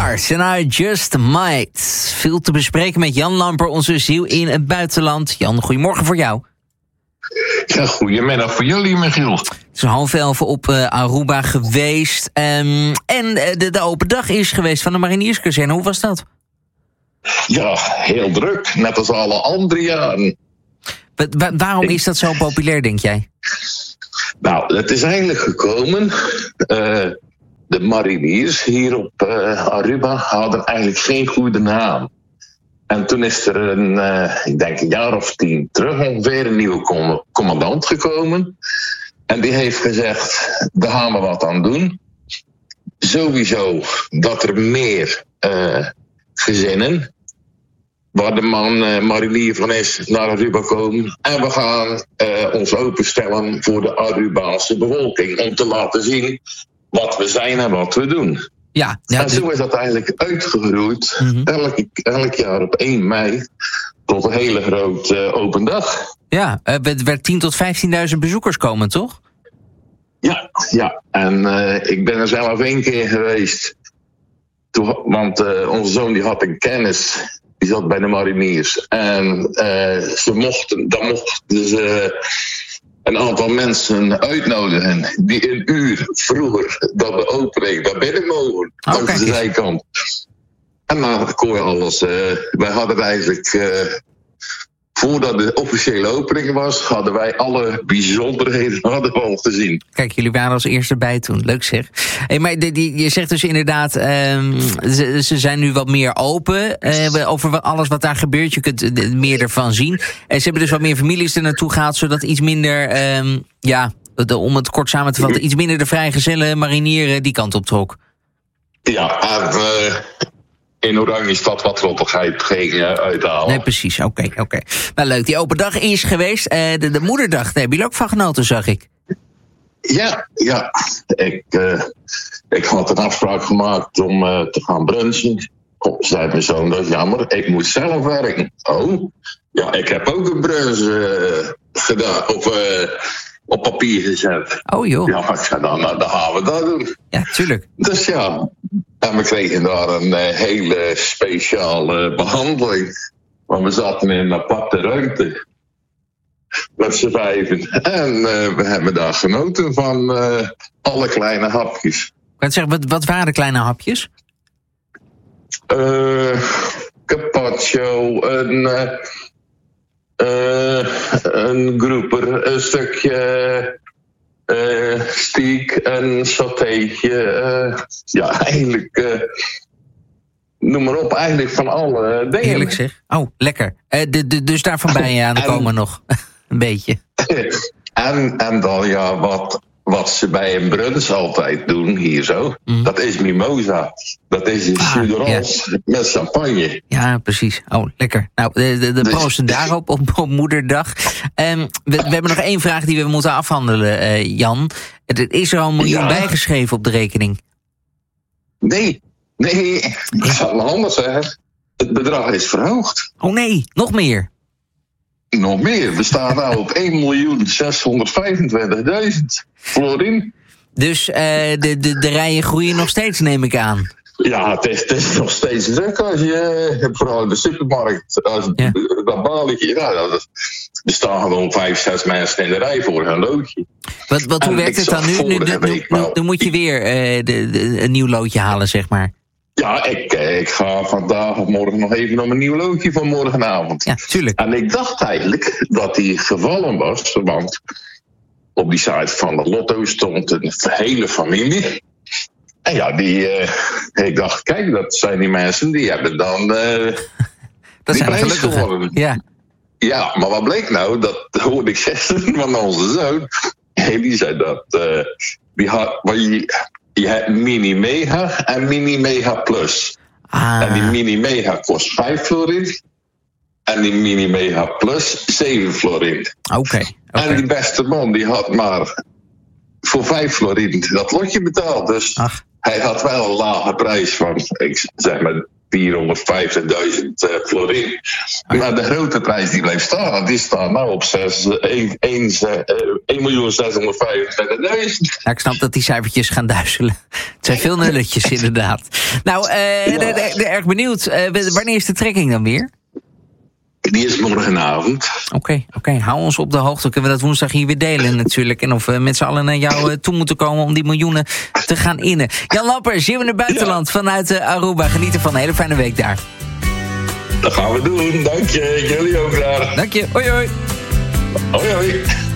Heart and I Just Might. Veel te bespreken met Jan Lamper, onze ziel in het buitenland. Jan, goedemorgen voor jou. Ja, goedemiddag voor jullie, Michiel. Het is 10:30 op Aruba geweest. En de open dag is geweest van de Marinierskazerne. Hoe was dat? Ja, heel druk. Net als alle andere jaren. Waarom is dat zo populair, denk jij? Nou, het is eigenlijk gekomen. De mariniers hier op Aruba hadden eigenlijk geen goede naam. En toen is er ik denk een jaar of 10 terug ongeveer een nieuwe commandant gekomen. En die heeft gezegd, daar gaan we wat aan doen. Sowieso dat er meer gezinnen, waar de man marinier van is, naar Aruba komen. En we gaan ons openstellen voor de Arubaanse bevolking. Om te laten zien wat we zijn en wat we doen. Ja, en zo is dat eigenlijk uitgegroeid. Mm-hmm. Elk jaar op 1 mei tot een hele grote open dag. Ja, er 10.000 tot 15.000 bezoekers komen, toch? Ja. En ik ben er zelf 1 keer geweest. Want onze zoon die had een kennis. Die zat bij de mariniers. En dan mochten ze een aantal mensen uitnodigen die een uur vroeger dan de opening naar binnen mogen. Langs de zijkant. En dan kon je alles. Wij hadden eigenlijk, voordat de officiële opening was, hadden wij alle bijzonderheden al gezien. Kijk, jullie waren als eerste bij toen. Leuk zeg. Hey, maar je zegt dus inderdaad, ze zijn nu wat meer open over alles wat daar gebeurt. Je kunt meer ervan zien. Ze hebben dus wat meer families er naartoe gehaald, zodat iets minder, om het kort samen te vatten, iets minder de vrijgezellen marinieren die kant op trok. Ja, in Oranjestad wat rottigheid ging uithalen. Nee, precies. Oké. Nou, leuk. Die open dag is geweest. De moederdag, daar hebben jullie ook van genoten, zag ik. Ja. Ik had een afspraak gemaakt om te gaan brunchen. Zei mijn zoon, dat is jammer. Ik moet zelf werken. Oh, ja, ik heb ook een brunch gedaan. Op papier gezet. Oh joh. Ja, ik zei, dan gaan we dat doen. Ja, tuurlijk. Dus ja, en we kregen daar een hele speciale behandeling. Want we zaten in een aparte ruimte. Met z'n 5. En we hebben daar genoten van alle kleine hapjes. Ik kan zeggen, wat waren de kleine hapjes? Carpaccio, een groeper, een stukje steak, een satéetje. Eigenlijk, noem maar op, eigenlijk van alle dingen. Heerlijk zeg. Oh, lekker. Dus daarvan ben je aan de komen nog een beetje. En dan ja, wat ze bij een brunch altijd doen hier zo, dat is mimosa. Dat is een suderans met champagne. Ja, precies. Oh, lekker. Nou, de proosten daarop op Moederdag. We hebben nog 1 vraag die we moeten afhandelen, Jan. Is er al 1 miljoen bijgeschreven op de rekening? Nee. Ik zal het anders zeggen. Het bedrag is verhoogd. Oh nee, nog meer? Nog meer. We staan nou op 1.625.000 florin. Dus de rijen groeien nog steeds, neem ik aan. Ja, het is nog steeds druk als je, vooral in de supermarkt, dat balletje, er staan gewoon 5-6 mensen in de rij voor een loodje. Hoe werkt het dan nu? Nu moet je weer een nieuw loodje halen, zeg maar. Ja, ik ga vandaag of morgen nog even om een nieuw loodje van morgenavond. Ja, tuurlijk. En ik dacht eigenlijk dat die gevallen was, want op die site van de Lotto stond een hele familie. En ja, ik dacht, kijk, dat zijn die mensen die hebben dan dat zijn gelukkig geworden. Ja, maar wat bleek nou? Dat hoorde ik gisteren van onze zoon. Die zei dat je hebt mini-mega en mini-mega plus. En die mini-mega kost 5 florin. En die mini-mega plus 7 florin. Oké. En die beste man die had maar voor 5 florin dat lotje betaald. Dus hij had wel een lage prijs van, ik zeg maar, 450.000 florin. Maar de grote prijs die blijft staan, die staat nou op 1.625.000. Ja, ik snap dat die cijfertjes gaan duizelen. Het zijn veel nulletjes inderdaad. Nou, erg benieuwd. Wanneer is de trekking dan weer? Die is morgenavond. Oké. Hou ons op de hoogte. Kunnen we dat woensdag hier weer delen natuurlijk. En of we met z'n allen naar jou toe moeten komen om die miljoenen te gaan innen. Jan Lappers, hier in het buitenland vanuit Aruba. Geniet ervan. Een hele fijne week daar. Dat gaan we doen. Dank je. Jullie ook daar. Dank je. Hoi hoi. Hoi hoi.